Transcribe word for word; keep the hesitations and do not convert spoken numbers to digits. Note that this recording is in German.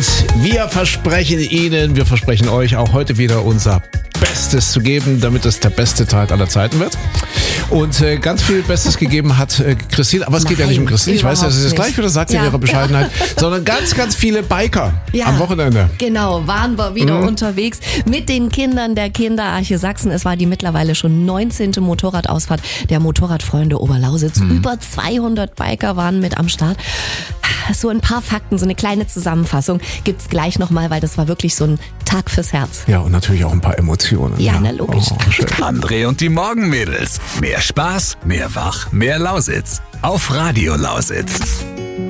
Und wir versprechen Ihnen, wir versprechen euch auch heute wieder unser Bestes zu geben, damit es der beste Tag aller Zeiten wird. Und äh, ganz viel Bestes gegeben hat äh, Christine, aber es geht Nein, ja nicht um Christine, ich weiß, dass sie das nicht. gleich wieder sagt Ja. in ihrer Bescheidenheit, sondern ganz, ganz viele Biker Ja, am Wochenende. Genau, waren wir wieder Mhm. unterwegs mit den Kindern der Kinderarche Sachsen. Es war die mittlerweile schon neunzehnte Motorradausfahrt der Motorradfreunde Oberlausitz. Mhm. Über zweihundert Biker waren mit am Start. So ein paar Fakten, so eine kleine Zusammenfassung gibt's gleich nochmal, weil das war wirklich so ein Tag fürs Herz. Ja, und natürlich auch ein paar Emotionen. Ja, na logisch. Oh, schön. André und die Morgenmädels. Mehr Spaß, mehr Wach, mehr Lausitz. Auf Radio Lausitz.